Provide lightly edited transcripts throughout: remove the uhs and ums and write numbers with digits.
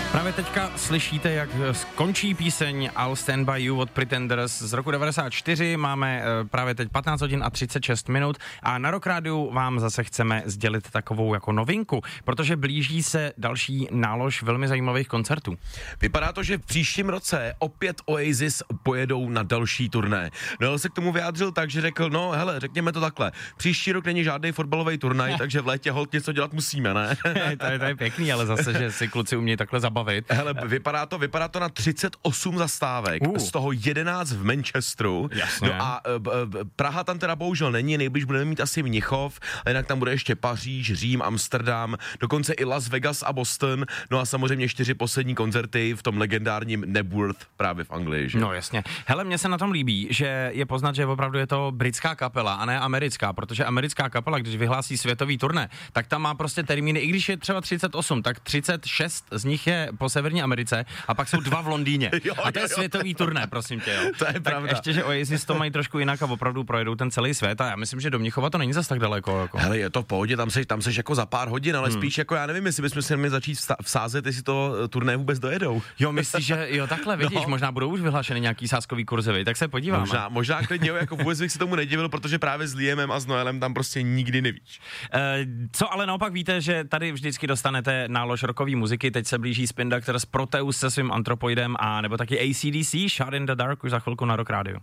Právě teďka slyšíte, jak skončí píseň I'll Stand By You od Pretenders z roku 94. Máme právě teď 15 hodin a 36 minut a na Rock Rádiu vám zase chceme sdělit takovou jako novinku, protože blíží se další nálož velmi zajímavých koncertů. Vypadá to, že v příštím roce opět Oasis pojedou na další turné. Noel se k tomu vyjádřil tak, že řekl, no hele, řekněme to takhle, příští rok není žádný fotbalový turnaj, takže v létě holt něco dělat musíme, ne? to je pěkný, ale zase, že si kluci umějí takhle zabavit. Hele, vypadá to na 38 zastávek, z toho 11 v Manchesteru. Jasně. No a Praha tam teda bohužel není, nejblíž budeme mít asi Mnichov, a jinak tam bude ještě Paříž, Řím, Amsterdam, dokonce i Las Vegas a Boston, no a samozřejmě 4 poslední koncerty v tom legendárním Nebworth právě v Anglii, že? No jasně. Hele, mně se na tom líbí, že je poznat, že opravdu je to britská kapela a ne americká, protože americká kapela, když vyhlásí světový turné, tak tam má prostě termíny, i když je třeba 38, tak 36 z nich je po Severní Americe a pak jsou 2 v Londýně. A to je světový turné, prosím tě, jo. To je tak pravda. Ještě, že Oasis to mají trošku jinak a opravdu projedou ten celý svět a já myslím, že do Mnichova to není zas tak daleko. Jako. Hele, je to v pohodě, tam seš jako za pár hodin, ale spíš jako já nevím, jestli bychom se měli začít vsázet, jestli to turné vůbec dojedou. Jo, myslíš, že jo, takhle vidíš, možná budou už vyhlášeny nějaký sázkový kurzy, tak se podíváme. Možná klidně, jako vůbec bych se tomu nedivil, protože právě s Liamem a s Noelem tam prostě nikdy nevíš. Co ale naopak víte, že tady vždycky dostanete nálož rockové muziky, teď se blíží Spin Doctors, Proteus se svým Anthropoidem a nebo taky AC/DC, Shot in the Dark už za chvilku na Rock Rádiu.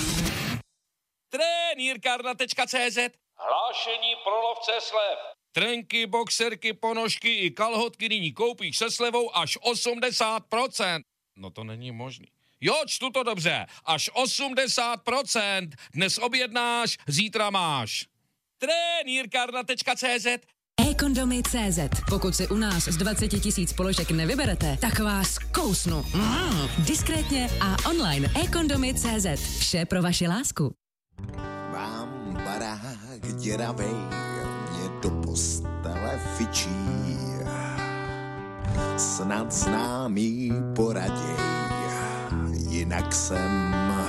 Trenýrkarna.cz Hlášení pro lovce slev. Trenky, boxerky, ponožky i kalhotky nyní koupíš se slevou až 80%. No to není možný. Jo, čtu to dobře. Až 80%. Dnes objednáš, zítra máš. Trenýrkarna.cz eKondomy.cz. Pokud si u nás z 20 000 položek nevyberete, tak vás kousnu. Diskrétně a online eKondomy.cz. Vše pro vaši lásku. Mám barák děravej, mě do postele fičí. Snad známý poraděj, jinak jsem